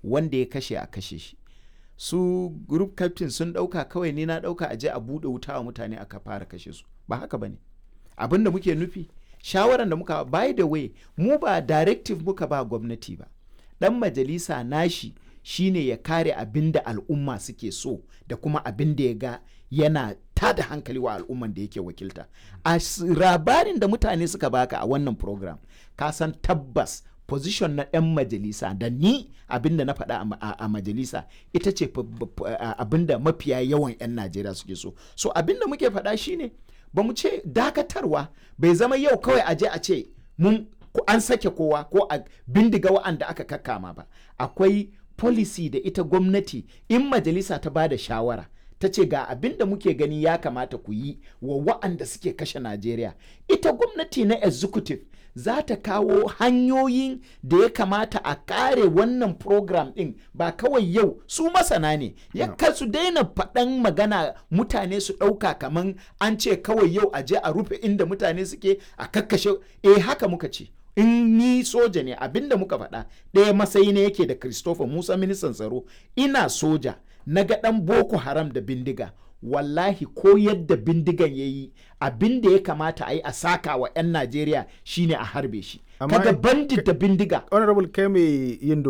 wanda ya kashe a kashe shi. Su group captain sun ɗauka kawai, ni na ɗauka aje a buɗe wuta wa mutane aka fara kashe su. Ba haka ba ne. Abin da muke nufi, shawaran da muka, by the way, mu ba directive muka ba gwamnati ba. Ɗan majalisa nashi shine ya kare abin da al'umma suke so da kuma abin da ya ga yana tada hankali wa al'umman da yake wakilta. A labarin da mutane suka baka a wannan program, ka san tabbas position na ɗan majalisa da ni abin da na faɗa a majalisa ita ce abin da mafiya yawan 'yan Najeriya suke so. So abin da muke faɗa shine ba mu ce dakatarwa bai zama yau kawai aje a ce mun an sake kowa ko a bindiga wa'anda aka kakkama ba. Akwai policy da ita gwamnati in majalisa ta ba da shawara ta ce ga abin da muke gani ya kamata ku yi wa wa'anda suke kashe Najeriya. Ita gwamnati na executive za ta kawo hanyoyin da ya kamata a kare wannan program ɗin, ba kawai yau su masana ne ya su daina faɗan magana mutane su ɗauka kaman an ce kawai yau a je a rufe inda mutane suke a kakkashe. Haka muka ce. In ni soja ne abinda muka faɗa ɗaya matsayi ne yake da Christopher Musa ministan tsaro, ina soja na ga ɗan Boko Haram da bindiga, wallahi ko yadda bindigan ya yi abin da ya kamata a yi a saka wa 'yan Najeriya shine a harbe shi. Kaga bandit da bindiga. Honorable kai mai yin